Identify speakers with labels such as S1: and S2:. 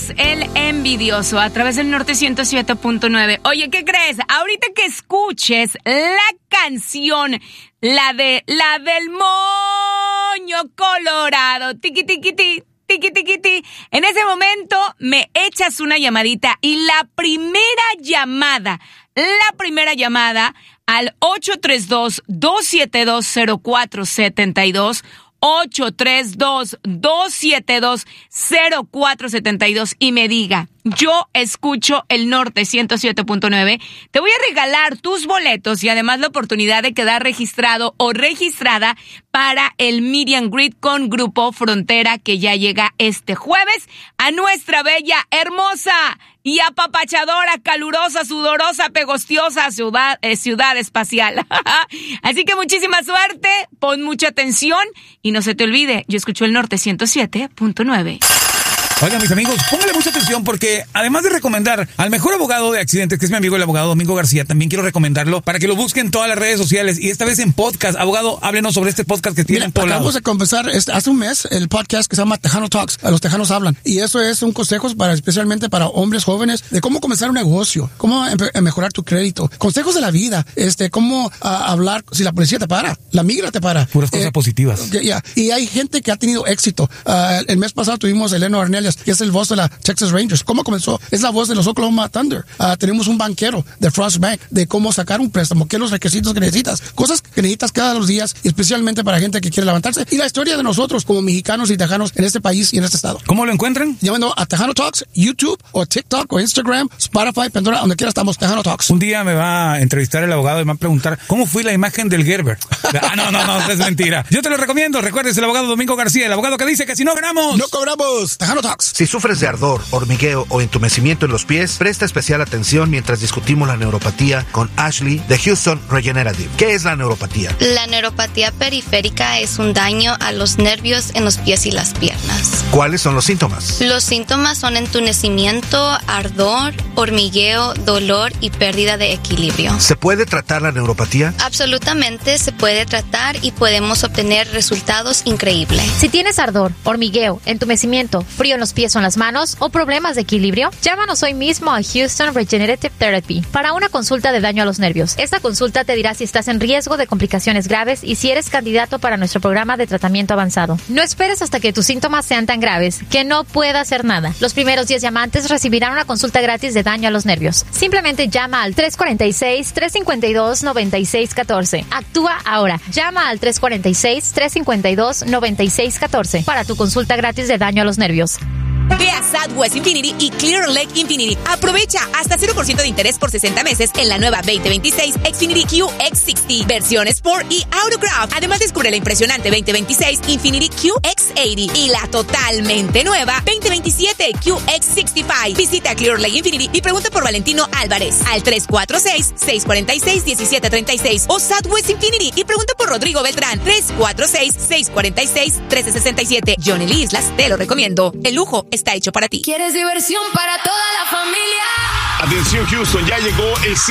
S1: es el envidioso a través del Norte 107.9. Oye, ¿qué crees? Ahorita que escuches la canción, la del moño colorado, tiqui tiqui ti, tiqui tiqui ti, en ese momento me echas una llamadita y la primera llamada al 832-272-0472, 832-272-0472 y me diga, yo escucho el Norte 107.9, te voy a regalar tus boletos y además la oportunidad de quedar registrado o registrada para el Meet and Greet con Grupo Frontera que ya llega este jueves a nuestra bella, hermosa y apapachadora, calurosa, sudorosa, pegostiosa ciudad espacial. Así que muchísima suerte, pon mucha atención y no se te olvide, yo escucho el Norte 107.9.
S2: Oigan, mis amigos, pónganle mucha atención porque además de recomendar al mejor abogado de accidentes, que es mi amigo el abogado Domingo García, también quiero recomendarlo para que lo busquen en todas las redes sociales y esta vez en podcast. Abogado, háblenos sobre este podcast que tienen por
S3: acabamos de comenzar hace un mes el podcast que se llama Tejano Talks, Los Tejanos Hablan, y eso es un consejo especialmente para hombres jóvenes de cómo comenzar un negocio, cómo mejorar tu crédito, consejos de la vida, cómo hablar si la policía te para, la migra te para.
S2: Puras cosas positivas.
S3: Y hay gente que ha tenido éxito. El mes pasado tuvimos a Eleno Arnelias, que es el voz de la Texas Rangers. ¿Cómo comenzó? Es la voz de los Oklahoma Thunder. Tenemos un banquero de Frost Bank, de cómo sacar un préstamo, qué son los requisitos que necesitas, cosas que necesitas cada los días, especialmente para gente que quiere levantarse, y la historia de nosotros como mexicanos y tejanos en este país y en este estado.
S2: ¿Cómo lo encuentran?
S3: Llamando a Tejano Talks, YouTube o TikTok o Instagram, Spotify, Pandora, donde quiera estamos, Tejano Talks.
S2: Un día me va a entrevistar el abogado y me va a preguntar ¿cómo fue la imagen del Gerber? No, es mentira. Yo te lo recomiendo. Recuerdes el abogado Domingo García, el abogado que dice que si no ganamos,
S3: no cobramos. Tejano Talks.
S4: Si sufres de ardor, hormigueo o entumecimiento en los pies, presta especial atención mientras discutimos la neuropatía con Ashley de Houston Regenerative. ¿Qué es la neuropatía?
S5: La neuropatía periférica es un daño a los nervios en los pies y las piernas.
S4: ¿Cuáles son los síntomas?
S5: Los síntomas son entumecimiento, ardor, hormigueo, dolor y pérdida de equilibrio.
S4: ¿Se puede tratar la neuropatía?
S5: Absolutamente se puede tratar y podemos obtener resultados increíbles.
S6: Si tienes ardor, hormigueo, entumecimiento, frío en los pies o en las manos o problemas de equilibrio, llámanos hoy mismo a Houston Regenerative Therapy para una consulta de daño a los nervios. Esta consulta te dirá si estás en riesgo de complicaciones graves y si eres candidato para nuestro programa de tratamiento avanzado. No esperes hasta que tus síntomas sean tan graves que no pueda hacer nada. Los primeros 10 llamantes recibirán una consulta gratis de daño a los nervios. Simplemente llama al 346-352-9614. Actúa ahora. Llama al 346-352-9614 para tu consulta gratis de daño a los nervios.
S1: Ve a Southwest Infinity y Clear Lake Infinity. Aprovecha hasta 0% de interés por 60 meses en la nueva 2026 Xfinity QX60, versión Sport y Autograph. Además, descubre la impresionante 2026 Infinity QX80 y la totalmente nueva 2027 QX65. Visita Clear Lake Infinity y pregunta por Valentino Álvarez al 346-646-1736 o Southwest Infinity y pregunta por Rodrigo Beltrán 346-646-1367. Johnny Lee Islas, te lo recomiendo. El lujo está hecho para ti.
S7: ¿Quieres diversión para toda la familia?
S8: Atención Houston, ya llegó el